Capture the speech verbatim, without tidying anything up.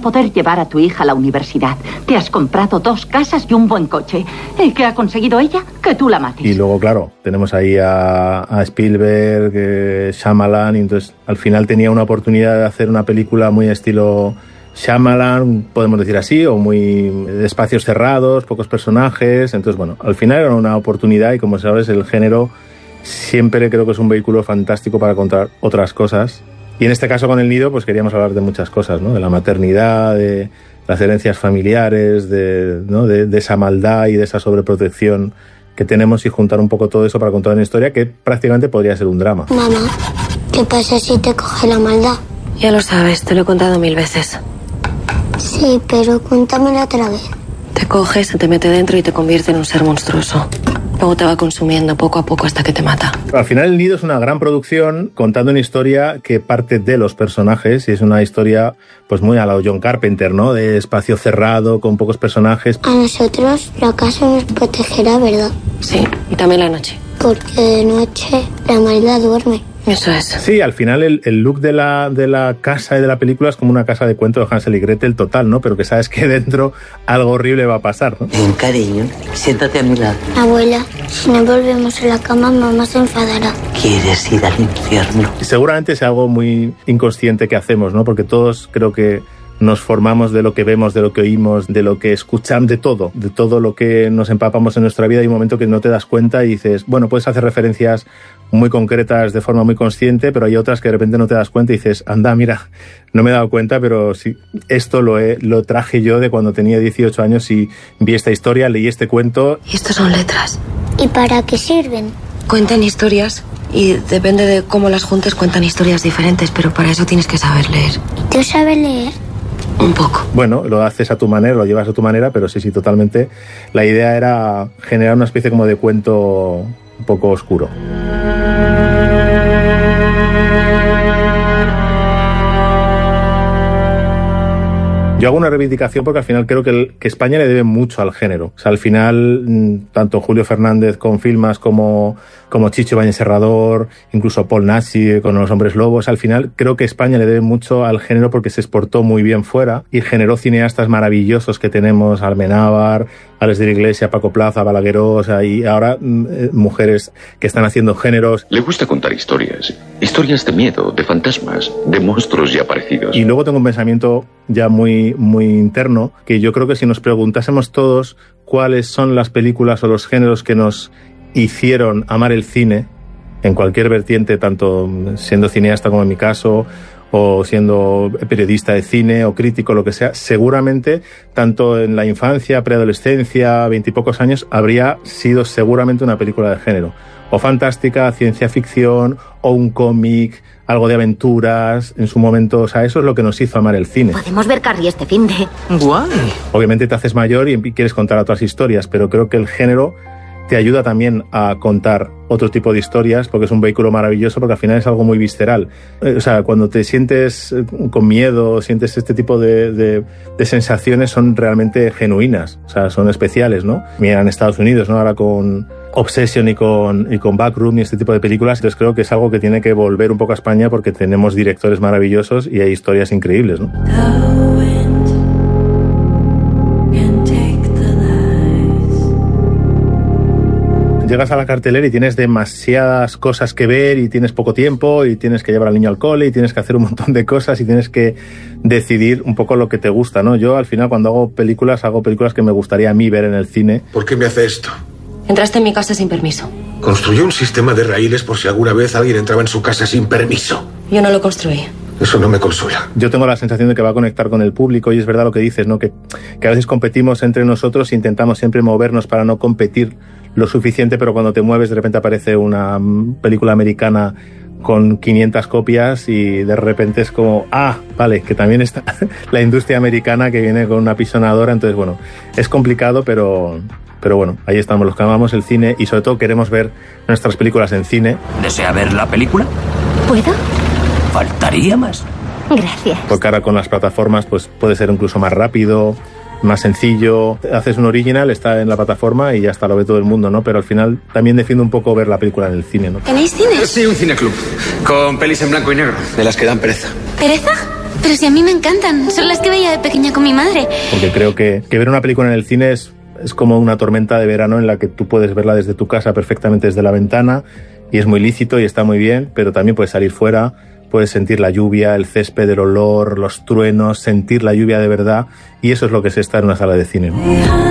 poder llevar a tu hija a la universidad. Te has comprado dos casas y un buen coche. ¿Y qué ha conseguido ella? Que tú la mates. Y luego, claro, tenemos ahí a, a Spielberg, eh, Shyamalan, y entonces al final tenía una oportunidad de hacer una película muy estilo Shyamalan, podemos decir así, o muy de espacios cerrados, pocos personajes. Entonces, bueno, al final era una oportunidad y, como sabes, el género siempre creo que es un vehículo fantástico para contar otras cosas. Y en este caso con El Nido pues queríamos hablar de muchas cosas, ¿no? De la maternidad, de las herencias familiares, de, ¿no? de, de esa maldad y de esa sobreprotección que tenemos, y juntar un poco todo eso para contar una historia que prácticamente podría ser un drama. Mamá, ¿qué pasa si te coge la maldad? Ya lo sabes, te lo he contado mil veces. Sí, pero cuéntamelo otra vez. Te coge, se te mete dentro y te convierte en un ser monstruoso. Luego te va consumiendo poco a poco hasta que te mata. Al final El Nido es una gran producción contando una historia que parte de los personajes, y es una historia pues muy a la John Carpenter, ¿no? De espacio cerrado, con pocos personajes. A nosotros la casa nos protegerá, ¿verdad? Sí, y también la noche. Porque de noche la maldad duerme. Eso es. Sí, al final el, el look de la, de la casa y de la película es como una casa de cuento de Hansel y Gretel total, ¿no? Pero que sabes que dentro algo horrible va a pasar, ¿no? Ven, cariño, siéntate a mi lado. Abuela, si no volvemos a la cama, mamá se enfadará. ¿Quieres ir al infierno? Seguramente es algo muy inconsciente que hacemos, ¿no? Porque todos creo que nos formamos de lo que vemos, de lo que oímos, de lo que escuchamos, de todo, de todo lo que nos empapamos en nuestra vida. Hay un momento que no te das cuenta y dices, bueno, puedes hacer referencias muy concretas de forma muy consciente, pero hay otras que de repente no te das cuenta y dices, anda, mira, no me he dado cuenta, pero sí, esto lo, he, lo traje yo de cuando tenía dieciocho años y vi esta historia, leí este cuento. Y estos son letras. ¿Y para qué sirven? Cuentan historias y depende de cómo las juntes cuentan historias diferentes, pero para eso tienes que saber leer. ¿Y tú sabes leer? Un poco. Bueno, lo haces a tu manera, lo llevas a tu manera, pero sí, sí, totalmente. La idea era generar una especie como de cuento un poco oscuro. Yo hago una reivindicación porque al final creo que, el, que España le debe mucho al género. O sea, al final, tanto Julio Fernández con Filmas como, como Chicho Ibáñez Serrador, incluso Paul Naschy con Los Hombres Lobos, al final creo que España le debe mucho al género porque se exportó muy bien fuera y generó cineastas maravillosos que tenemos, Almenábar, Alex de la Iglesia, Paco Plaza, Balagueró, o sea, y ahora eh, mujeres que están haciendo géneros. Le gusta contar historias, historias de miedo, de fantasmas, de monstruos ya aparecidos. Y luego tengo un pensamiento ya muy, muy interno, que yo creo que si nos preguntásemos todos cuáles son las películas o los géneros que nos hicieron amar el cine, en cualquier vertiente, tanto siendo cineasta como en mi caso, o siendo periodista de cine o crítico, lo que sea, seguramente tanto en la infancia, preadolescencia, veintipocos años, habría sido seguramente una película de género, o fantástica, ciencia ficción, o un cómic, algo de aventuras en su momento. O sea, eso es lo que nos hizo amar el cine. Podemos ver Carrie este fin de... Guay. Obviamente te haces mayor y quieres contar otras historias, pero creo que el género te ayuda también a contar otro tipo de historias, porque es un vehículo maravilloso, porque al final es algo muy visceral. O sea, cuando te sientes con miedo, sientes este tipo de, de, de sensaciones, son realmente genuinas, o sea, son especiales, ¿no? Mira, en Estados Unidos, ¿no? Ahora con Obsession y con, y con Backroom y este tipo de películas, entonces creo que es algo que tiene que volver un poco a España porque tenemos directores maravillosos y hay historias increíbles, ¿no? Llegas a la cartelera y tienes demasiadas cosas que ver y tienes poco tiempo y tienes que llevar al niño al cole y tienes que hacer un montón de cosas y tienes que decidir un poco lo que te gusta, ¿no? Yo al final cuando hago películas, hago películas que me gustaría a mí ver en el cine. ¿Por qué me hace esto? Entraste en mi casa sin permiso. Construyó un sistema de raíles por si alguna vez alguien entraba en su casa sin permiso. Yo no lo construí. Eso no me consuela. Yo tengo la sensación de que va a conectar con el público y es verdad lo que dices, ¿no? Que, que a veces competimos entre nosotros e intentamos siempre movernos para no competir lo suficiente, pero cuando te mueves de repente aparece una película americana con quinientas copias y de repente es como, ah, vale, que también está la industria americana que viene con una pisonadora. Entonces, bueno, es complicado, pero... Pero bueno, ahí estamos los que amamos el cine y sobre todo queremos ver nuestras películas en cine. ¿Desea ver la película? ¿Puedo? Faltaría más. Gracias. Porque ahora con las plataformas pues puede ser incluso más rápido, más sencillo. Haces un original, está en la plataforma y ya está, lo ve todo el mundo, ¿no? Pero al final también defiendo un poco ver la película en el cine, ¿no? ¿Tenéis cine? Sí, un cineclub. Con pelis en blanco y negro, de las que dan pereza. ¿Pereza? Pero si a mí me encantan, son las que veía de pequeña con mi madre. Porque creo que, que ver una película en el cine es, es como una tormenta de verano en la que tú puedes verla desde tu casa perfectamente desde la ventana y es muy lícito y está muy bien, pero también puedes salir fuera, puedes sentir la lluvia, el césped, el olor, los truenos, sentir la lluvia de verdad, y eso es lo que es estar en una sala de cine, ¿no?